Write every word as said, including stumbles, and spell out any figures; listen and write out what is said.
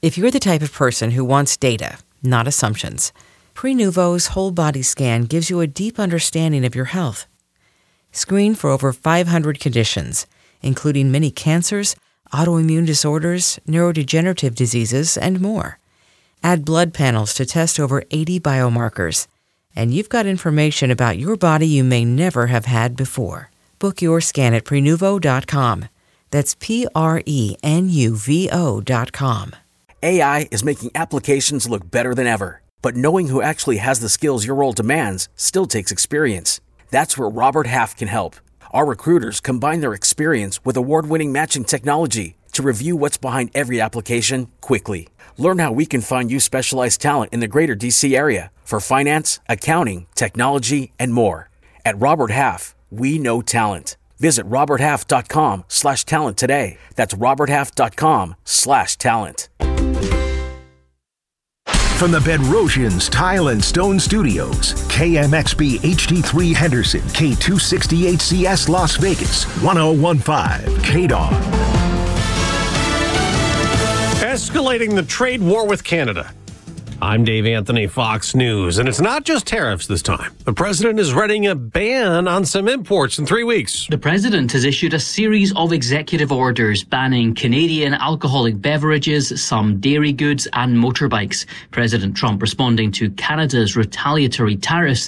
If you're the type of person who wants data, not assumptions, Prenuvo's whole body scan gives you a deep understanding of your health. Screen for over five hundred conditions, including many cancers, autoimmune disorders, neurodegenerative diseases, and more. Add blood panels to test over eighty biomarkers, and you've got information about your body you may never have had before. Book your scan at Prenuvo dot com. That's P R E N U V O dot com. A I is making applications look better than ever, but knowing who actually has the skills your role demands still takes experience. That's where Robert Half can help. Our recruiters combine their experience with award-winning matching technology to review what's behind every application quickly. Learn how we can find you specialized talent in the greater D C area for finance, accounting, technology, and more. At Robert Half, we know talent. Visit robert half dot com slash talent today. That's robert half dot com slash talent. From the Bedrosians Tile and Stone Studios, K M X B H D three Henderson, K two sixty-eight C S Las Vegas, one oh one point five K D O G. Escalating the trade war with Canada. I'm Dave Anthony, Fox News, and it's not just tariffs this time. The president is writing a ban on some imports in three weeks. The president has issued a series of executive orders banning Canadian alcoholic beverages, some dairy goods, and motorbikes. President Trump responding to Canada's retaliatory tariffs